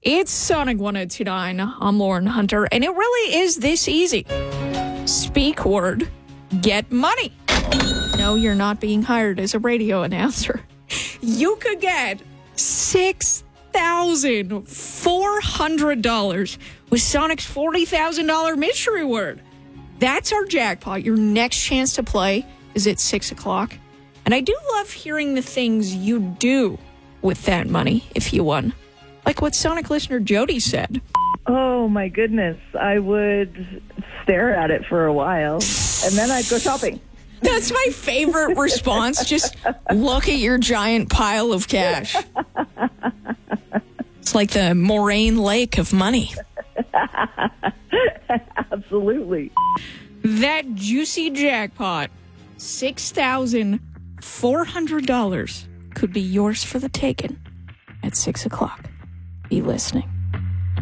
It's Sonic 102.9. I'm Lauren Hunter, and it really is this easy. Speak word, get money. No, you're not being hired as a radio announcer. You could get $6,400 with Sonic's $40,000 mystery word. That's our jackpot. Your next chance to play is at 6 o'clock. And I do love hearing the things you do with that money if you won. Like what Sonic listener Jody said. Oh, my goodness. I would stare at it for a while, and then I'd go shopping. That's my favorite response. Just look at your giant pile of cash. It's like the Moraine Lake of money. Absolutely. That juicy jackpot, $6,400, could be yours for the taking at 6 o'clock. Be listening.